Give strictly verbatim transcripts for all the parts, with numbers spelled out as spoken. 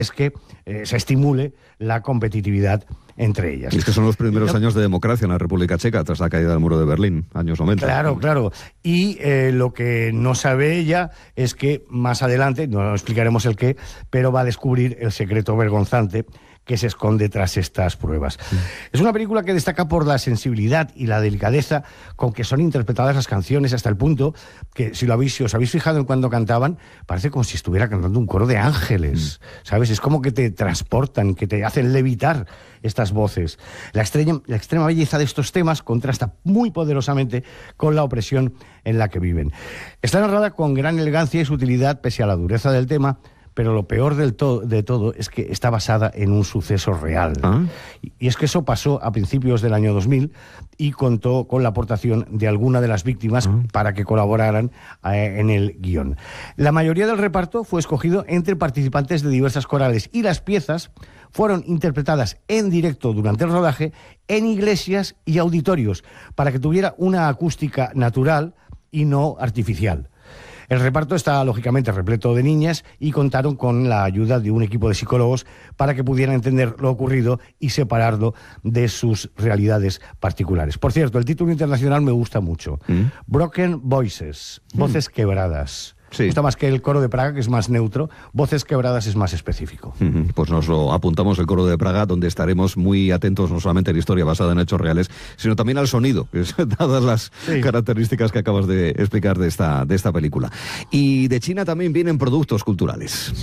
es que eh, se estimule la competitividad entre ellas. Y es que son los primeros no, años de democracia en la República Checa, tras la caída del muro de Berlín, años noventa. Claro, claro. Y eh, lo que no sabe ella es que más adelante, no explicaremos el qué, pero va a descubrir el secreto vergonzante que se esconde tras estas pruebas. Sí. Es una película que destaca por la sensibilidad y la delicadeza con que son interpretadas las canciones, hasta el punto que, si, lo habéis, si os habéis fijado en cuando cantaban, parece como si estuviera cantando un coro de ángeles, mm. ¿sabes? Es como que te transportan, que te hacen levitar estas voces. La extrema, la extrema belleza de estos temas contrasta muy poderosamente con la opresión en la que viven. Está narrada con gran elegancia y sutilidad, pese a la dureza del tema, pero lo peor del to- de todo es que está basada en un suceso real. ¿Ah? Y, y es que eso pasó a principios del año dos mil y contó con la aportación de alguna de las víctimas ¿Ah? para que colaboraran eh, en el guión. La mayoría del reparto fue escogido entre participantes de diversas corales y las piezas fueron interpretadas en directo durante el rodaje en iglesias y auditorios para que tuviera una acústica natural y no artificial. El reparto está, lógicamente, repleto de niñas y contaron con la ayuda de un equipo de psicólogos para que pudieran entender lo ocurrido y separarlo de sus realidades particulares. Por cierto, el título internacional me gusta mucho. ¿Mm? Broken Voices, voces mm. quebradas. Sí. Me gusta más que el coro de Praga, que es más neutro. Voces quebradas es más específico. Pues nos lo apuntamos, el coro de Praga, donde estaremos muy atentos no solamente a la historia basada en hechos reales, sino también al sonido, que es, dadas las sí. características que acabas de explicar de esta, de esta película. Y de China también vienen productos culturales.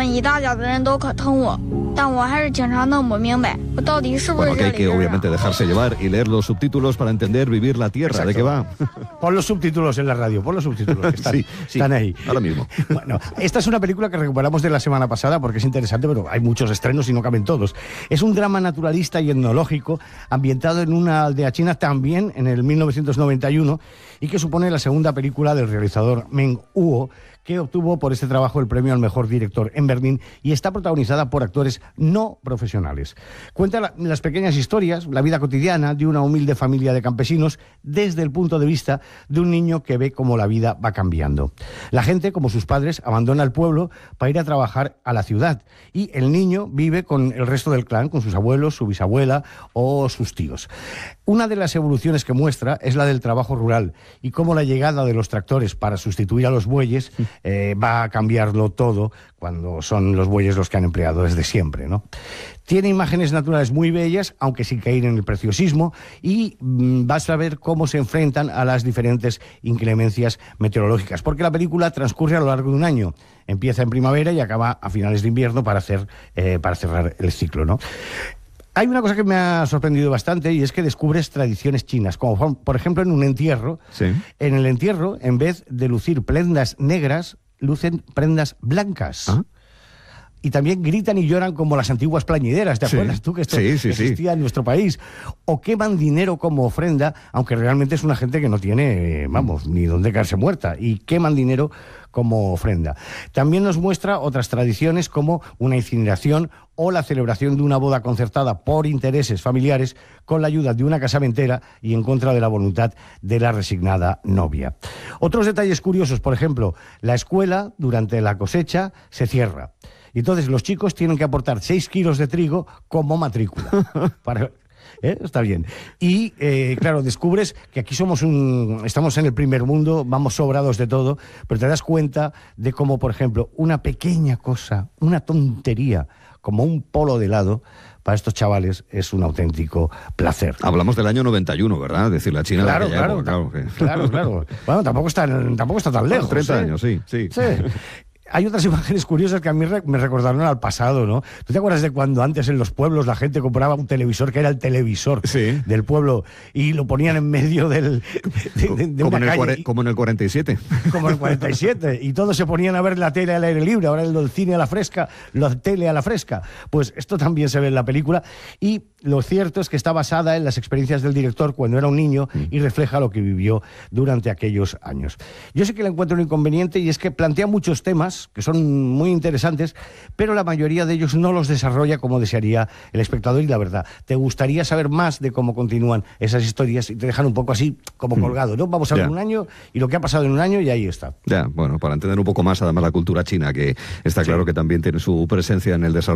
Bueno, que hay que obviamente dejarse llevar y leer los subtítulos para entender Vivir la Tierra. Exacto. ¿De qué va? Pon los subtítulos en la radio, pon los subtítulos, que están, sí, sí. están ahí. Ahora mismo. Bueno, esta es una película que recuperamos de la semana pasada porque es interesante, pero hay muchos estrenos y no caben todos. Es un drama naturalista y etnológico ambientado en una aldea china también en el mil novecientos noventa y uno y que supone la segunda película del realizador Meng Huo, que obtuvo por este trabajo el premio al mejor director en Berlín y está protagonizada por actores no profesionales. Cuenta la, las pequeñas historias, la vida cotidiana de una humilde familia de campesinos desde el punto de vista de un niño que ve cómo la vida va cambiando. La gente, como sus padres, abandona el pueblo para ir a trabajar a la ciudad y el niño vive con el resto del clan, con sus abuelos, su bisabuela o sus tíos. Una de las evoluciones que muestra es la del trabajo rural y cómo la llegada de los tractores para sustituir a los bueyes Eh, va a cambiarlo todo cuando son los bueyes los que han empleado desde siempre, ¿no? Tiene imágenes naturales muy bellas, aunque sin caer en el preciosismo, y mmm, vas a ver cómo se enfrentan a las diferentes inclemencias meteorológicas, porque la película transcurre a lo largo de un año. Empieza en primavera y acaba a finales de invierno para, hacer, eh, para cerrar el ciclo, ¿no? Hay una cosa que me ha sorprendido bastante y es que descubres tradiciones chinas, como por ejemplo en un entierro. Sí. En el entierro, en vez de lucir prendas negras, lucen prendas blancas. ¿Ah? Y también gritan y lloran como las antiguas plañideras, ¿te acuerdas sí. tú que esto sí, sí, existía sí. en nuestro país? O queman dinero como ofrenda, aunque realmente es una gente que no tiene, vamos, ni dónde caerse muerta, y queman dinero como ofrenda. También nos muestra otras tradiciones como una incineración o la celebración de una boda concertada por intereses familiares con la ayuda de una casamentera y en contra de la voluntad de la resignada novia. Otros detalles curiosos, por ejemplo, la escuela durante la cosecha se cierra. Y entonces los chicos tienen que aportar seis kilos de trigo como matrícula. Para, ¿eh? Está bien. Y, eh, claro, descubres que aquí somos un, estamos en el primer mundo, vamos sobrados de todo, pero te das cuenta de cómo, por ejemplo, una pequeña cosa, una tontería, como un polo de helado, para estos chavales es un auténtico placer. Hablamos del año noventa y uno, ¿verdad? Es decir, la China... Claro, de claro, época, claro, que... claro, claro. Bueno, tampoco está, tampoco está tan lejos. treinta ¿eh? años, sí, sí. Sí. Hay otras imágenes curiosas que a mí me recordaron al pasado, ¿no? ¿Tú te acuerdas de cuando antes en los pueblos la gente compraba un televisor que era el televisor sí. del pueblo y lo ponían en medio del, de, de, de como, una en el calle? Y, como en el cuarenta y siete. Como en el cuarenta y siete. Y todos se ponían a ver la tele al aire libre, ahora el cine a la fresca, la tele a la fresca. Pues esto también se ve en la película y lo cierto es que está basada en las experiencias del director cuando era un niño y refleja lo que vivió durante aquellos años. Yo sé que le encuentro un inconveniente y es que plantea muchos temas temas que son muy interesantes, pero la mayoría de ellos no los desarrolla como desearía el espectador, y la verdad, te gustaría saber más de cómo continúan esas historias y te dejan un poco así como colgado, ¿no? Vamos a ver yeah. un año y lo que ha pasado en un año y ahí está. Ya, bueno, para entender un poco más además la cultura china, que está claro sí. que también tiene su presencia en el desarrollo